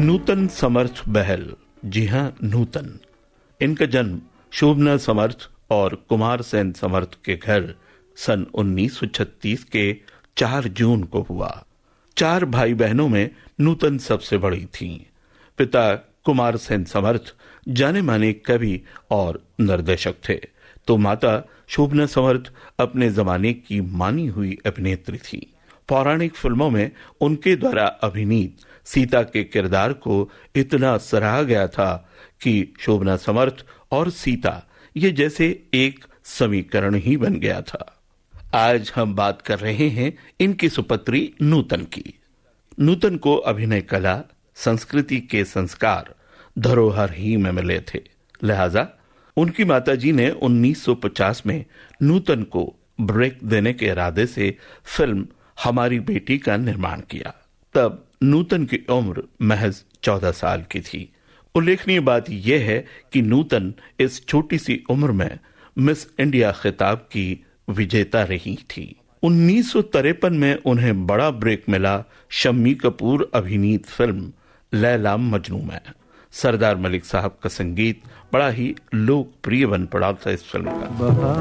नूतन समर्थ बहल, जी हां नूतन। इनका जन्म शोभना समर्थ और कुमार सेन समर्थ के घर सन 1936 के 4 जून को हुआ। 4 भाई बहनों में नूतन सबसे बड़ी थीं। पिता कुमार सेन समर्थ जाने माने कवि और निर्देशक थे, तो माता शोभना समर्थ अपने जमाने की मानी हुई अभिनेत्री थी। पौराणिक फिल्मों में उनके द्वारा अभिनीत सीता के किरदार को इतना सराहा गया था कि शोभना समर्थ और सीता ये जैसे एक समीकरण ही बन गया था। आज हम बात कर रहे हैं इनकी सुपुत्री नूतन की। नूतन को अभिनय कला, संस्कृति के संस्कार धरोहर ही में मिले थे, लिहाजा उनकी माताजी ने 1950 में नूतन को ब्रेक देने के इरादे से फिल्म हमारी बेटी का निर्माण किया। तब नूतन की उम्र महज 14 साल की थी। उल्लेखनीय बात यह है कि नूतन इस छोटी सी उम्र में मिस इंडिया खिताब की विजेता रही थी। 1953 में उन्हें बड़ा ब्रेक मिला शम्मी कपूर अभिनीत फिल्म लैला मजनू में। सरदार मलिक साहब का संगीत बड़ा ही लोकप्रिय बन पड़ा था इस फिल्म का।